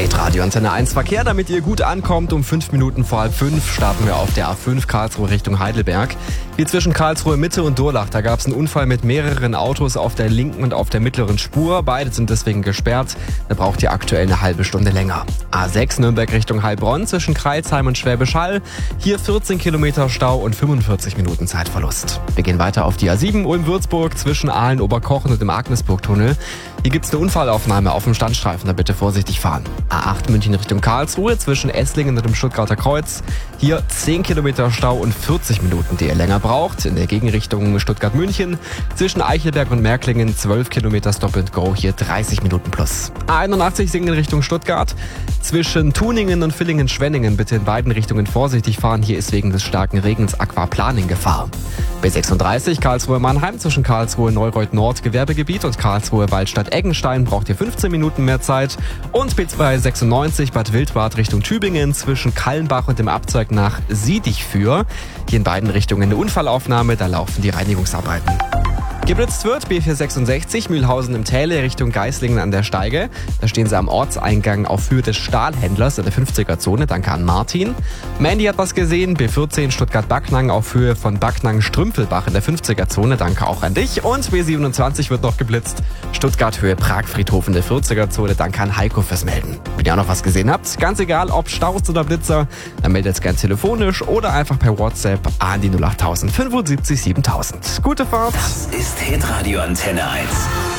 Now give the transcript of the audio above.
Update Radio Antenne 1 Verkehr, damit ihr gut ankommt. Um 5 Minuten vor halb 5 starten wir auf der A5 Karlsruhe Richtung Heidelberg. Hier zwischen Karlsruhe Mitte und Durlach, da gab es einen Unfall mit mehreren Autos auf der linken und auf der mittleren Spur. Beide sind deswegen gesperrt. Da braucht ihr aktuell eine halbe Stunde länger. A6 Nürnberg Richtung Heilbronn zwischen Crailsheim und Schwäbisch Hall. Hier 14 Kilometer Stau und 45 Minuten Zeitverlust. Wir gehen weiter auf die A7 Ulm-Würzburg zwischen Aalen-Oberkochen und dem Agnesburg-Tunnel. Hier gibt es eine Unfallaufnahme auf dem Standstreifen, da bitte vorsichtig fahren. A8 München Richtung Karlsruhe zwischen Esslingen und dem Stuttgarter Kreuz. Hier 10 Kilometer Stau und 40 Minuten, die ihr länger braucht. In der Gegenrichtung Stuttgart-München zwischen Eichelberg und Märklingen 12 Kilometer Stop and Go, hier 30 Minuten plus. A81 Singen Richtung Stuttgart zwischen Tuningen und Villingen-Schwenningen bitte in beiden Richtungen vorsichtig fahren. Hier ist wegen des starken Regens Aquaplaning Gefahr. B36 Karlsruhe-Mannheim zwischen Karlsruhe-Neureuth Nord Gewerbegebiet und Karlsruhe-Waldstadt-Eggenstein braucht ihr 15 Minuten mehr Zeit. Und B296 Bad Wildbad Richtung Tübingen zwischen Kallenbach und dem Abzweig nach Siedigführ. Hier in beiden Richtungen eine Unfallaufnahme, da laufen die Reinigungsarbeiten. Geblitzt wird B466 Mühlhausen im Täle Richtung Geislingen an der Steige. Da stehen sie am Ortseingang auf Höhe des Stahlhändlers in der 50er-Zone. Danke an Martin. Mandy hat was gesehen. B14 Stuttgart-Backnang auf Höhe von Backnang-Strümpfelbach in der 50er-Zone. Danke auch an dich. Und B27 wird noch geblitzt. Stuttgart-Höhe Pragfriedhof in der 40er-Zone. Danke an Heiko fürs Melden. Wenn ihr auch noch was gesehen habt, ganz egal ob Staus oder Blitzer, dann meldet es gern telefonisch oder einfach per WhatsApp an die 08000 75 7000. Gute Fahrt! Das ist Hitradio Antenne 1.